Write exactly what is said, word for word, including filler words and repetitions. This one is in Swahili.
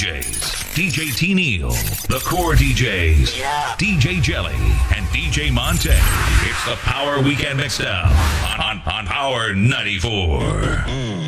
Js, D J T Neil, the Core D Js, Yeah. D J Jelly, and D J Monte. It's the Power Weekend Mixdown on, on, on Power ninety-four.